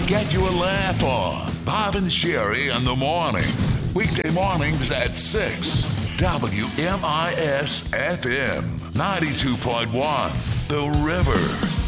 Get your laugh on. Bob and Sherry in the morning. Weekday mornings at 6. WMIS FM 92.1. The River.